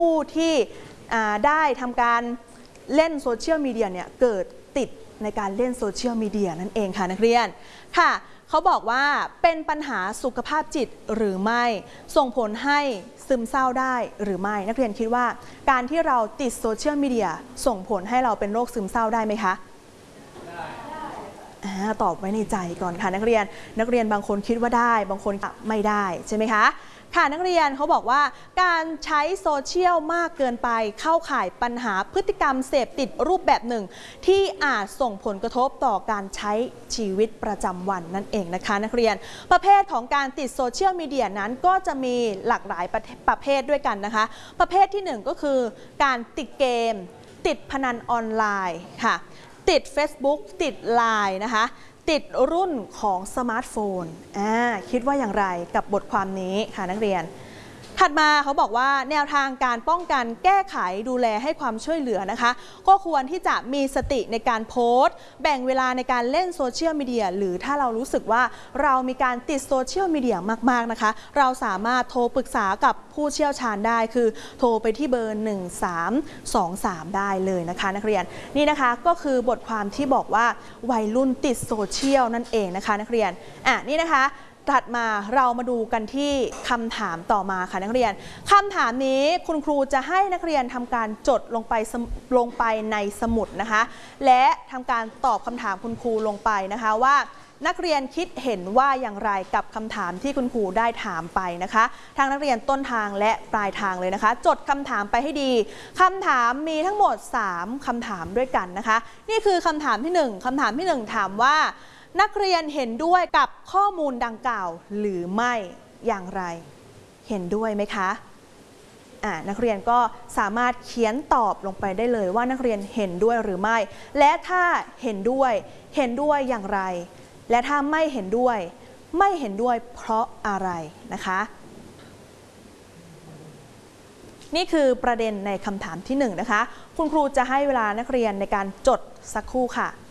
ผู้ที่ได้ทำการเล่นโซเชียลมีเดียเนี่ยเกิดติดในการเล่นโซเชียลมีเดียนั่นเองค่ะนักเรียนค่ะเขาบอกว่าเป็นปัญหาสุขภาพจิตหรือไม่ส่งผลให้ซึมเศร้าได้หรือไม่นักเรียนคิดว่าการที่เราติดโซเชียลมีเดียส่งผลให้เราเป็นโรคซึมเศร้าได้ไหมคะตอบไว้ในใจก่อนค่ะนักเรียนบางคนคิดว่าได้บางคนไม่ได้ใช่ไหมคะค่ะนักเรียนเขาบอกว่าการใช้โซเชียลมากเกินไปเข้าข่ายปัญหาพฤติกรรมเสพติดรูปแบบหนึ่งที่อาจส่งผลกระทบต่อการใช้ชีวิตประจำวันนั่นเองนะคะนักเรียนประเภทของการติดโซเชียลมีเดียนั้นก็จะมีหลากหลายประเภทด้วยกันนะคะประเภทที่1ก็คือการติดเกมติดพนันออนไลน์ค่ะติด Facebook ติด LINE นะคะติดรุ่นของสมาร์ทโฟนคิดว่าอย่างไรกับบทความนี้ค่ะนักเรียนถัดมาเขาบอกว่าแนวทางการป้องกันแก้ไขดูแลให้ความช่วยเหลือนะคะก็ควรที่จะมีสติในการโพสต์แบ่งเวลาในการเล่นโซเชียลมีเดียหรือถ้าเรารู้สึกว่าเรามีการติดโซเชียลมีเดียมากๆนะคะเราสามารถโทรปรึกษากับผู้เชี่ยวชาญได้คือโทรไปที่เบอร์1323ได้เลยนะคะนักเรียนนี่นะคะก็คือบทความที่บอกว่าวัยรุ่นติดโซเชียลนั่นเองนะคะนักเรียนนี่นะคะถัดมาเรามาดูกันที่คำถามต่อมาค่ะนักเรียนคำถามนี้คุณครูจะให้นักเรียนทำการจดลงไปในสมุดนะคะและทำการตอบคำถามคุณครูลงไปนะคะว่านักเรียนคิดเห็นว่าอย่างไรกับคำถามที่คุณครูได้ถามไปนะคะทั้งนักเรียนต้นทางและปลายทางเลยนะคะจดคำถามไปให้ดีคำถามมีทั้งหมด3คำถามด้วยกันนะคะนี่คือคำถามที่1คำถามที่1ถามว่านักเรียนเห็นด้วยกับข้อมูลดังกล่าวหรือไม่อย่างไรเห็นด้วยไหมคะนักเรียนก็สามารถเขียนตอบลงไปได้เลยว่านักเรียนเห็นด้วยหรือไม่และถ้าเห็นด้วยอย่างไรและถ้าไม่เห็นด้วยเพราะอะไรนะคะนี่คือประเด็นในคำถามที่1นะคะคุณครูจะให้เวลานักเรียนในการจดสักครู่ค่ะ